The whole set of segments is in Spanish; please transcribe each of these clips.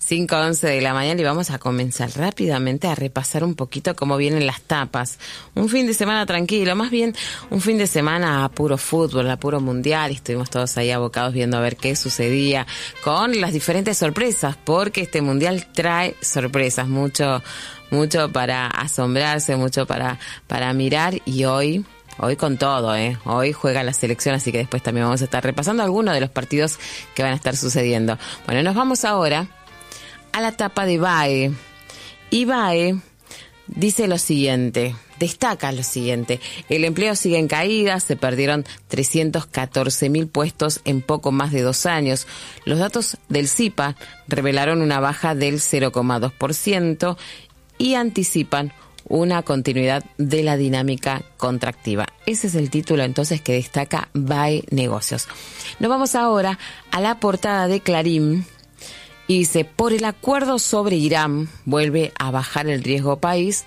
5:11 de la mañana y vamos a comenzar rápidamente a repasar un poquito cómo vienen las tapas. Un fin de semana tranquilo, más bien un fin de semana a puro fútbol, a puro mundial. Estuvimos todos ahí abocados viendo a ver qué sucedía con las diferentes sorpresas, porque este mundial trae sorpresas, mucho para asombrarse, mucho para mirar y hoy con todo, hoy juega la selección, así que después también vamos a estar repasando algunos de los partidos que van a estar sucediendo. Bueno, nos vamos ahora a la tapa de BAE. Y BAE dice lo siguiente, destaca lo siguiente: el empleo sigue en caída, se perdieron 314.000 puestos en poco más de 2 años. Los datos del CIPA revelaron una baja del 0,2% y anticipan una continuidad de la dinámica contractiva. Ese es el título entonces que destaca BAE Negocios. Nos vamos ahora a la portada de Clarín y dice: por el acuerdo sobre Irán vuelve a bajar el riesgo país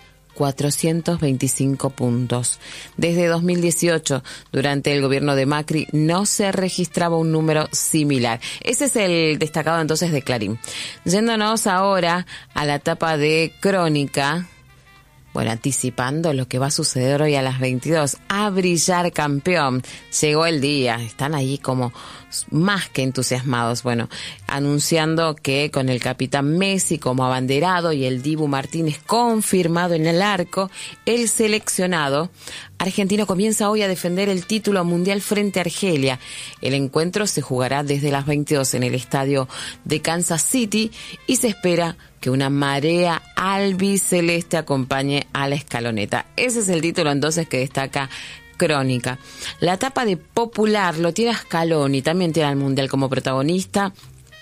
425 puntos. Desde 2018, durante el gobierno de Macri, no se registraba un número similar. Ese es el destacado entonces de Clarín. Yéndonos ahora a la tapa de Crónica. Bueno, anticipando lo que va a suceder hoy a las 22. A brillar, campeón. Llegó el día. Están ahí como más que entusiasmados. Bueno, anunciando que con el capitán Messi como abanderado y el Dibu Martínez confirmado en el arco, el seleccionado argentino comienza hoy a defender el título mundial frente a Argelia. El encuentro se jugará desde las 22 en el estadio de Kansas City y se espera que una marea albiceleste acompañe a la escaloneta. Ese es el título entonces que destaca Crónica. La tapa de Popular lo tiene a Scaloni, también tiene al Mundial como protagonista.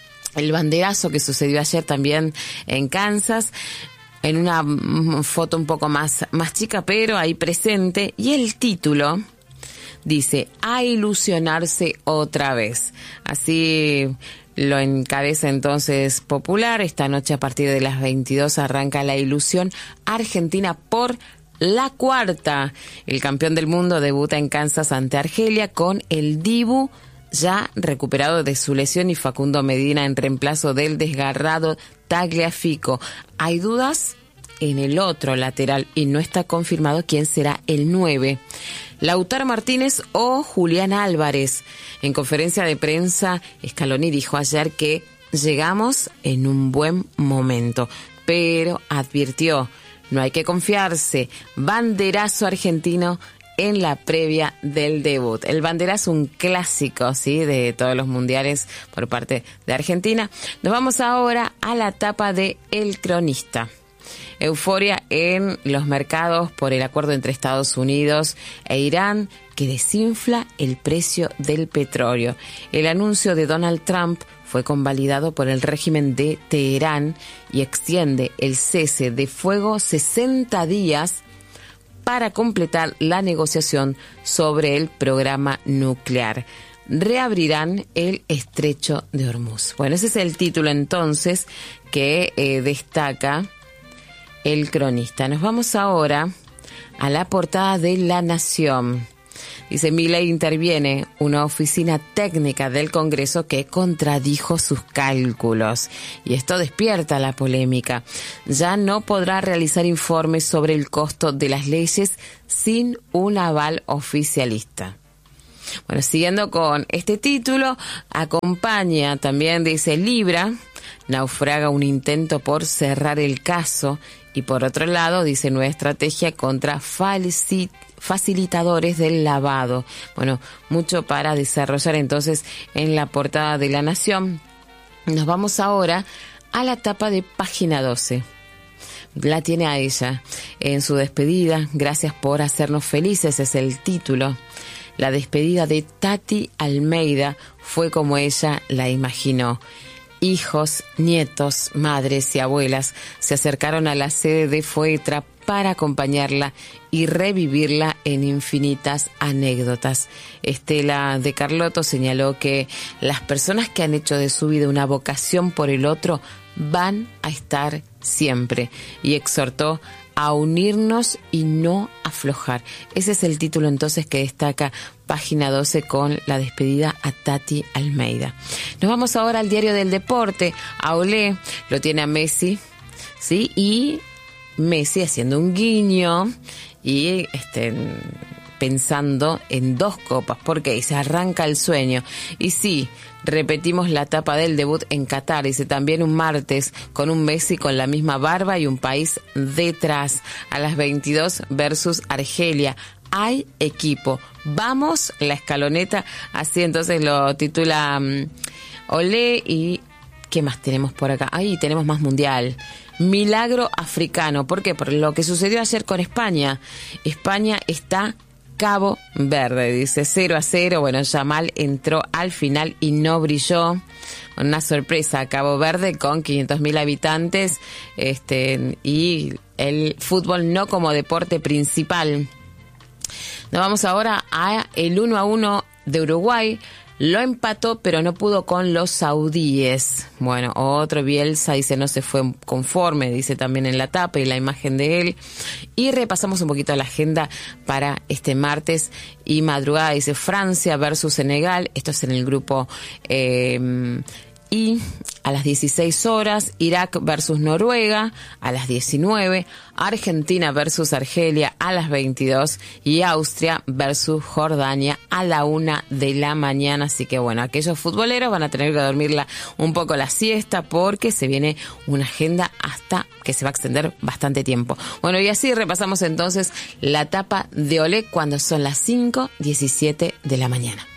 El banderazo que sucedió ayer también en Kansas, en una foto un poco más chica, pero ahí presente. Y el título dice: a ilusionarse otra vez. Así lo encabeza entonces Popular. Esta noche a partir de las 22 arranca la ilusión argentina por la cuarta. El campeón del mundo debuta en Kansas ante Argelia con el Dibu ya recuperado de su lesión y Facundo Medina en reemplazo del desgarrado Tagliafico. Hay dudas en el otro lateral y no está confirmado quién será el 9. Lautaro Martínez o Julián Álvarez. En conferencia de prensa, Scaloni dijo ayer que llegamos en un buen momento, pero advirtió: no hay que confiarse. Banderazo argentino en la previa del debut. El banderazo, un clásico, ¿sí?, de todos los mundiales por parte de Argentina. Nos vamos ahora a la tapa de El Cronista. Euforia en los mercados por el acuerdo entre Estados Unidos e Irán que desinfla el precio del petróleo. El anuncio de Donald Trump fue convalidado por el régimen de Teherán y extiende el cese de fuego 60 días para completar la negociación sobre el programa nuclear. Reabrirán el estrecho de Hormuz. Bueno, ese es el título entonces que destaca El Cronista. Nos vamos ahora a la portada de La Nación. Dice: Milei interviene una oficina técnica del Congreso que contradijo sus cálculos. Y esto despierta la polémica. Ya no podrá realizar informes sobre el costo de las leyes sin un aval oficialista. Bueno, siguiendo con este título, acompaña también, dice: Libra naufraga un intento por cerrar el caso. Y por otro lado, dice: nueva estrategia contra facilitadores del lavado. Bueno, mucho para desarrollar entonces en la portada de La Nación. Nos vamos ahora a la tapa de Página 12. La tiene a ella en su despedida. Gracias por hacernos felices, es el título. La despedida de Tati Almeida fue como ella la imaginó. Hijos, nietos, madres y abuelas se acercaron a la sede de FOETRA para acompañarla y revivirla en infinitas anécdotas. Estela de Carlotto señaló que las personas que han hecho de su vida una vocación por el otro van a estar siempre, y exhortó a unirnos y no aflojar. Ese es el título entonces que destaca página 12 con la despedida a Tati Almeida. Nos vamos ahora al diario del deporte, a Olé, lo tiene a Messi, ¿sí? Y Messi haciendo un guiño y pensando en 2 copas, porque dice, arranca el sueño. Y sí, repetimos la etapa del debut en Qatar, dice, también un martes con un Messi con la misma barba y un país detrás, a las 22 versus Argelia. Hay equipo, vamos la escaloneta, así entonces lo titula Olé. Y ¿qué más tenemos por acá? Ahí tenemos más mundial. Milagro africano, ¿por qué? Por lo que sucedió ayer con España. España está Cabo Verde, dice 0-0. Bueno, Yamal entró al final y no brilló. Una sorpresa, Cabo Verde con 500.000 habitantes y el fútbol no como deporte principal. Nos vamos ahora a el 1-1 de Uruguay. Lo empató, pero no pudo con los saudíes. Bueno, otro Bielsa dice no se fue conforme, dice también en la tapa y la imagen de él. Y repasamos un poquito la agenda para este martes y madrugada. Dice Francia versus Senegal. Esto es en el grupo y a las 16 horas, Irak versus Noruega a las 19, Argentina versus Argelia a las 22 y Austria versus Jordania a la 1 de la mañana. Así que bueno, aquellos futboleros van a tener que dormirla un poco la siesta porque se viene una agenda hasta que se va a extender bastante tiempo. Bueno, y así repasamos entonces la etapa de Olé cuando son las 5:17 de la mañana.